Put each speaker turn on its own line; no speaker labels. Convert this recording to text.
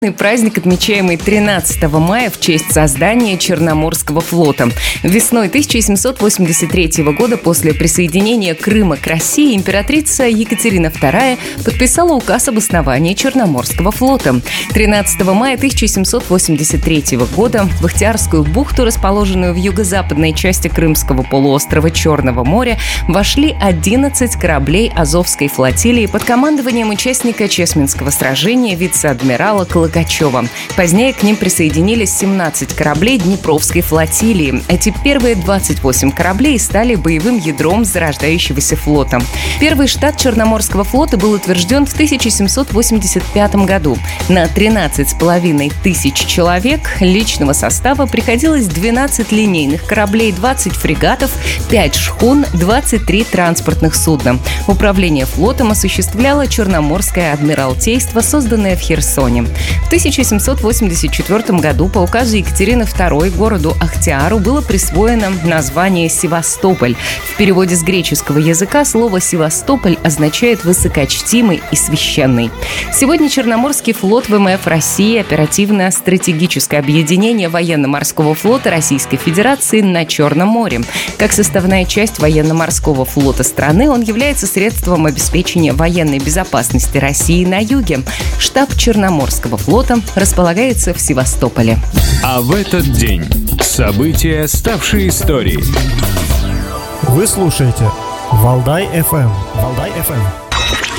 Праздник, отмечаемый 13 мая в честь создания Черноморского флота. Весной 1783 года после присоединения Крыма к России императрица Екатерина II подписала указ об основании Черноморского флота. 13 мая 1783 года в Ихтиярскую бухту, расположенную в юго-западной части Крымского полуострова Черного моря, вошли 11 кораблей Азовской флотилии под командованием участника Чесменского сражения вице-адмирала Колокачева. Позднее к ним присоединились 17 кораблей Днепровской флотилии. Эти первые 28 кораблей стали боевым ядром зарождающегося флота. Первый штат Черноморского флота был утвержден в 1785 году. На 13,5 тысяч человек личного состава приходилось 12 линейных кораблей, 20 фрегатов, 5 шхун, 23 транспортных судна. Управление флотом осуществляло Черноморское адмиралтейство, созданное в Херсоне. В 1784 году по указу Екатерины II городу Ахтиару было присвоено название Севастополь. В переводе с греческого языка слово «Севастополь» означает «высокочтимый» и «священный». Сегодня Черноморский флот ВМФ России – оперативно-стратегическое объединение военно-морского флота Российской Федерации на Черном море. Как составная часть военно-морского флота страны, он является средством обеспечения военной безопасности России на юге. Штаб Черноморского флота располагается в Севастополе.
А в этот день события, ставшие историей.
Вы слушаете Валдай FM. Валдай FM.